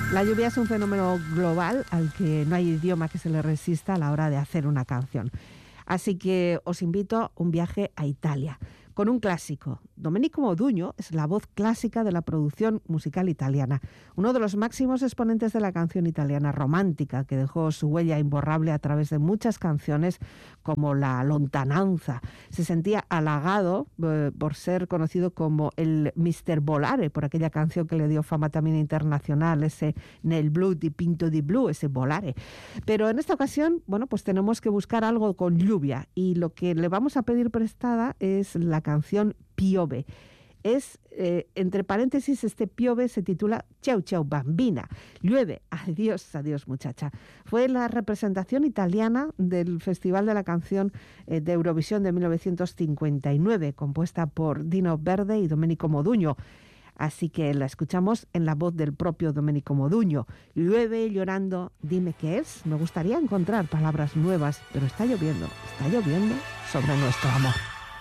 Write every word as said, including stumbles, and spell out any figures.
La lluvia es un fenómeno global al que no hay idioma que se le resista a la hora de hacer una canción. Así que os invito a un viaje a Italia con un clásico. Domenico Modugno es la voz clásica de la producción musical italiana, uno de los máximos exponentes de la canción italiana romántica, que dejó su huella imborrable a través de muchas canciones como La Lontananza. Se sentía halagado eh, por ser conocido como el mister Volare, por aquella canción que le dio fama también internacional, ese Nel blu di pinto di blu, ese Volare. Pero en esta ocasión, bueno, pues tenemos que buscar algo con lluvia, y lo que le vamos a pedir prestada es la canción Piove. Es, eh, entre paréntesis, este Piove se titula Ciao ciao bambina, llueve, adiós, adiós muchacha. Fue la representación italiana del Festival de la Canción eh, de Eurovisión de mil novecientos cincuenta y nueve, compuesta por Dino Verde y Domenico Modugno. Así que la escuchamos en la voz del propio Domenico Modugno. Llueve llorando, dime qué es. Me gustaría encontrar palabras nuevas, pero está lloviendo, está lloviendo sobre nuestro amor.